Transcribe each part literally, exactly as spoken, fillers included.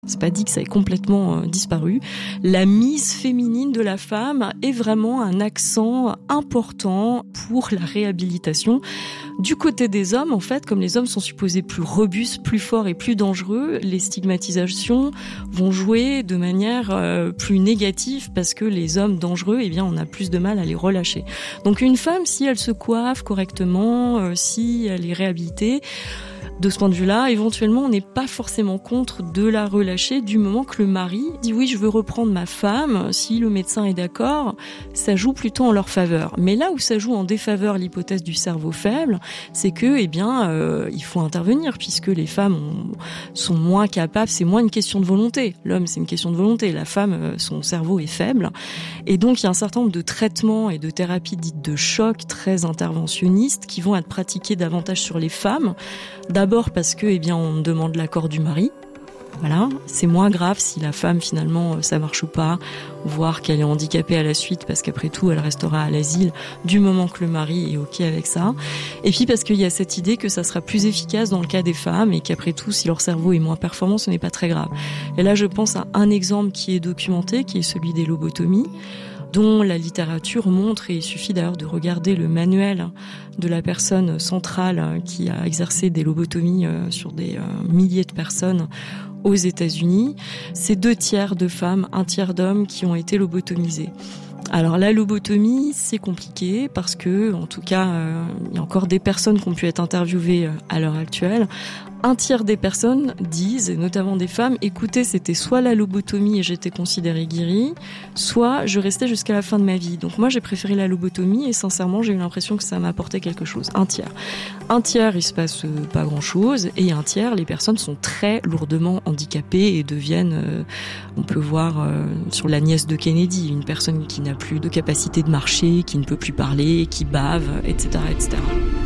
C'est pas dit que ça ait complètement euh, disparu. La mise féminine de la femme est vraiment un accent important pour la réhabilitation. Du côté des hommes, en fait, comme les hommes sont supposés plus robustes, plus forts et plus dangereux, les stigmatisations vont jouer de manière euh, plus négative parce que les hommes dangereux, eh bien, on a plus de mal à les relâcher. Donc une femme, si elle se coiffe correctement, euh, si elle est réhabilitée, de ce point de vue-là, éventuellement, on n'est pas forcément contre de la relâcher du moment que le mari dit oui, je veux reprendre ma femme. Si le médecin est d'accord, ça joue plutôt en leur faveur. Mais là où ça joue en défaveur l'hypothèse du cerveau faible, c'est que, eh bien, euh, il faut intervenir puisque les femmes ont, sont moins capables. C'est moins une question de volonté. L'homme, c'est une question de volonté. La femme, son cerveau est faible. Et donc, il y a un certain nombre de traitements et de thérapies dites de choc très interventionnistes qui vont être pratiqués davantage sur les femmes. D'abord parce que, eh bien, on demande l'accord du mari. Voilà, c'est moins grave si la femme finalement ça marche pas, voire qu'elle est handicapée à la suite parce qu'après tout elle restera à l'asile du moment que le mari est ok avec ça. Et puis parce qu'il y a cette idée que ça sera plus efficace dans le cas des femmes et qu'après tout si leur cerveau est moins performant ce n'est pas très grave. Et là je pense à un exemple qui est documenté, qui est celui des lobotomies, dont la littérature montre, et il suffit d'ailleurs de regarder le manuel de la personne centrale qui a exercé des lobotomies sur des milliers de personnes aux États-Unis, c'est deux tiers de femmes, un tiers d'hommes qui ont été lobotomisés. Alors la lobotomie, c'est compliqué parce que, en tout cas, euh, il y a encore des personnes qui ont pu être interviewées à l'heure actuelle. Un tiers des personnes disent, et notamment des femmes, écoutez, c'était soit la lobotomie et j'étais considérée guérie, soit je restais jusqu'à la fin de ma vie. Donc moi, j'ai préféré la lobotomie et sincèrement, j'ai eu l'impression que ça m'a apporté quelque chose. Un tiers. Un tiers, il se passe pas grand-chose, et un tiers, les personnes sont très lourdement handicapées et deviennent, euh, on peut voir euh, sur la nièce de Kennedy, une personne qui n'a plus de capacité de marcher, qui ne peut plus parler, qui bave, et cetera, et cetera.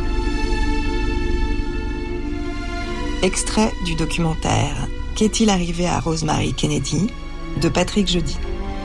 Extrait du documentaire « Qu'est-il arrivé à Rosemary Kennedy ?» de Patrick Jody.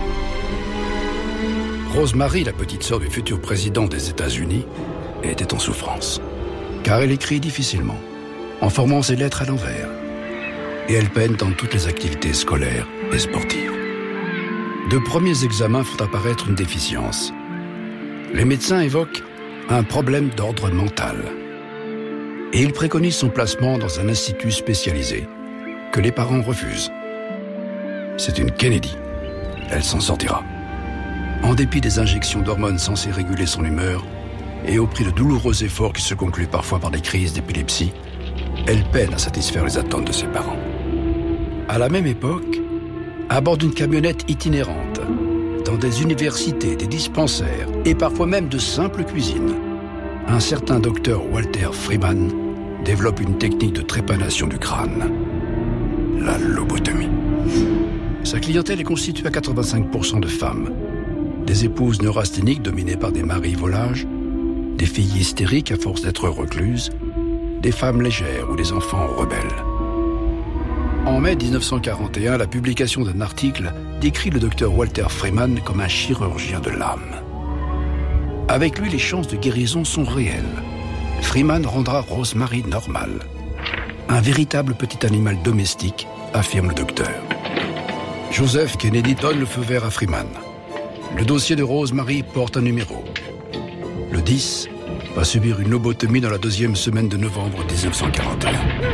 Rosemary, la petite sœur du futur président des États-Unis, était en souffrance. Car elle écrit difficilement, en formant ses lettres à l'envers. Et elle peine dans toutes les activités scolaires et sportives. De premiers examens font apparaître une déficience. Les médecins évoquent un problème d'ordre mental. Et ils préconisent son placement dans un institut spécialisé, que les parents refusent. C'est une Kennedy. Elle s'en sortira. En dépit des injections d'hormones censées réguler son humeur, et au prix de douloureux efforts qui se concluent parfois par des crises d'épilepsie, elle peine à satisfaire les attentes de ses parents. À la même époque, à bord d'une camionnette itinérante, dans des universités, des dispensaires, et parfois même de simples cuisines, un certain docteur Walter Freeman développe une technique de trépanation du crâne, la lobotomie. Sa clientèle est constituée à quatre-vingt-cinq pour cent de femmes, des épouses neurasthéniques dominées par des maris volages, des filles hystériques à force d'être recluses, des femmes légères ou des enfants rebelles. En mai dix-neuf cent quarante et un, la publication d'un article décrit le docteur Walter Freeman comme un chirurgien de l'âme. Avec lui, les chances de guérison sont réelles. Freeman rendra Rosemary normale. Un véritable petit animal domestique, affirme le docteur. Joseph Kennedy donne le feu vert à Freeman. Le dossier de Rosemary porte un numéro. Le dix va subir une lobotomie dans la deuxième semaine de novembre dix-neuf cent quarante et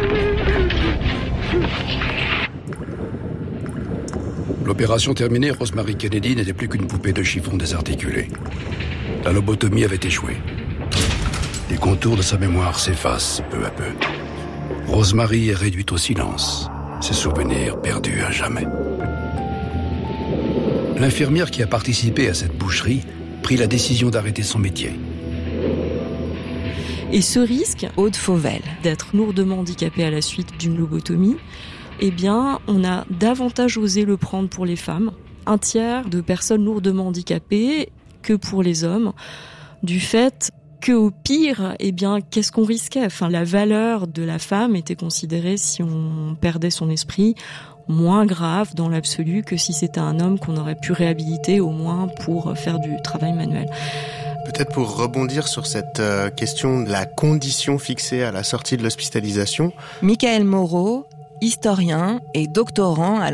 un. L'opération terminée, Rosemary Kennedy n'était plus qu'une poupée de chiffon désarticulée. La lobotomie avait échoué. Les contours de sa mémoire s'effacent peu à peu. Rosemary est réduite au silence, ses souvenirs perdus à jamais. L'infirmière qui a participé à cette boucherie prit la décision d'arrêter son métier. Et ce risque, Aude Fauvel, d'être lourdement handicapée à la suite d'une lobotomie, eh bien, on a davantage osé le prendre pour les femmes. Un tiers de personnes lourdement handicapées que pour les hommes, du fait que au pire, eh bien, qu'est-ce qu'on risquait ? Enfin, la valeur de la femme était considérée, si on perdait son esprit, moins grave dans l'absolu que si c'était un homme qu'on aurait pu réhabiliter au moins pour faire du travail manuel. Peut-être pour rebondir sur cette euh, question de la condition fixée à la sortie de l'hospitalisation. Michael Moreau, historien et doctorant à